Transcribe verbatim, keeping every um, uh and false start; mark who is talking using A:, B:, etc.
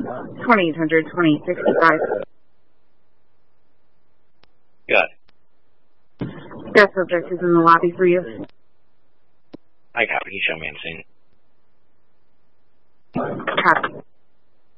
A: twenty-eight hundred, twenty-eight sixty-five.
B: Got it.
A: That subject is in the lobby for you.
B: I copy. You show me on scene.
A: Copy.